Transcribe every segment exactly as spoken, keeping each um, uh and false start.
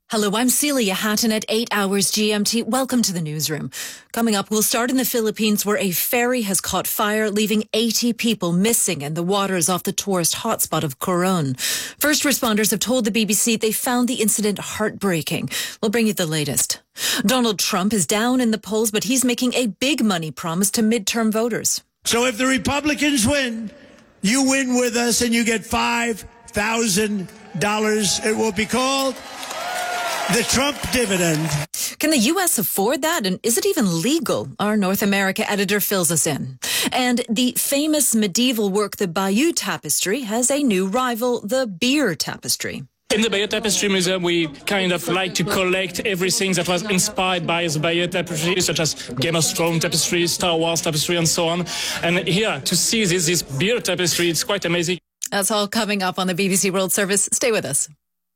Hello, I'm Celia Hatton at eight hours G M T. Welcome to the newsroom. Coming up, we'll start in the Philippines where a ferry has caught fire, leaving eighty people missing in the waters off the tourist hotspot of Coron. First responders have told the B B C they found the incident heartbreaking. We'll bring you the latest. Donald Trump is down in the polls, but he's making a big money promise to midterm voters. So if the Republicans win, you win with us and you get five thousand dollars. It will be called the Trump dividend. Can the U S afford that? And is it even legal? Our North America editor fills us in. And the famous medieval work, the Bayeux Tapestry, has a new rival, the beer tapestry. In the Bayeux Tapestry Museum, we kind of like to collect everything that was inspired by the Bayeux Tapestry, such as Game of Thrones tapestry, Star Wars tapestry, and so on. And here, to see this, this beer tapestry, it's quite amazing. That's all coming up on the B B C World Service. Stay with us.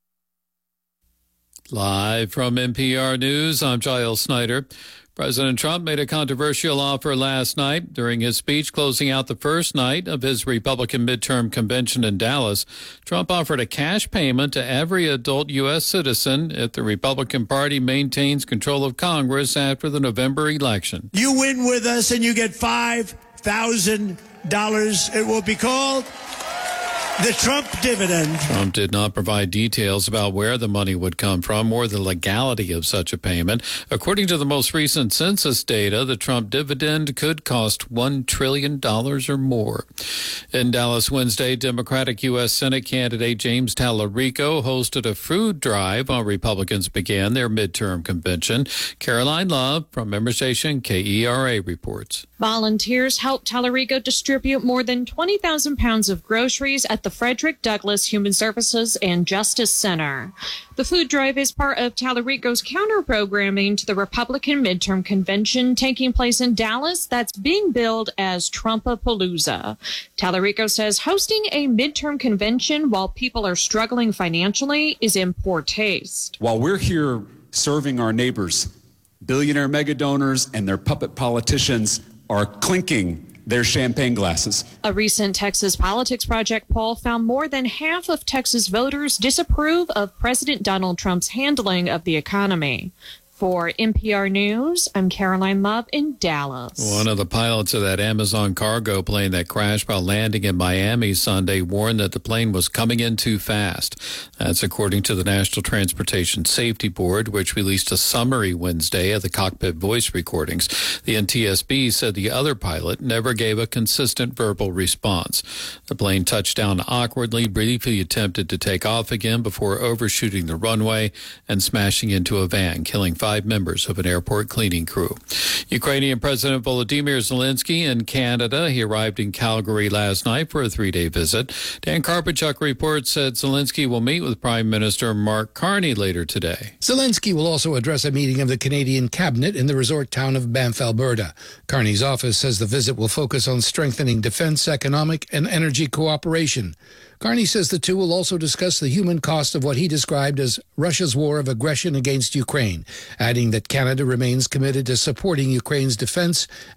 Live from N P R News, I'm Giles Snyder. President Trump made a controversial offer last night during his speech closing out the first night of his Republican midterm convention in Dallas. Trump offered a cash payment to every adult U S citizen if the Republican Party maintains control of Congress after the November election. You win with us and you get five thousand dollars. It will be called the Trump dividend. Trump did not provide details about where the money would come from or the legality of such a payment. According to the most recent census data, the Trump dividend could cost one trillion dollars or more. In Dallas Wednesday, Democratic U S Senate candidate James Tallarico hosted a food drive while Republicans began their midterm convention. Caroline Love from member station K E R A reports. Volunteers helped Tallarico distribute more than twenty thousand pounds of groceries at the Frederick Douglass Human Services and Justice Center. The food drive is part of Tallarico's counter-programming to the Republican midterm convention taking place in Dallas that's being billed as Trumpapalooza. Tallarico says hosting a midterm convention while people are struggling financially is in poor taste. While we're here serving our neighbors, billionaire mega donors and their puppet politicians are clinking their champagne glasses. A recent Texas Politics Project poll found more than half of Texas voters disapprove of President Donald Trump's handling of the economy. For N P R News, I'm Caroline Love in Dallas. One of the pilots of that Amazon cargo plane that crashed while landing in Miami Sunday warned that the plane was coming in too fast. That's according to the National Transportation Safety Board, which released a summary Wednesday of the cockpit voice recordings. The N T S B said the other pilot never gave a consistent verbal response. The plane touched down awkwardly, briefly attempted to take off again before overshooting the runway and smashing into a van, killing five members of an airport cleaning crew. Ukrainian President Volodymyr Zelensky in Canada. He arrived in Calgary last night for a three-day visit. Dan Karpachuk reports said Zelensky will meet with Prime Minister Mark Carney later today. Zelensky will also address a meeting of the Canadian cabinet in the resort town of Banff, Alberta. Carney's office says the visit will focus on strengthening defense, economic, and energy cooperation. Carney says the two will also discuss the human cost of what he described as Russia's war of aggression against Ukraine, adding that Canada remains committed to supporting Ukraine's defense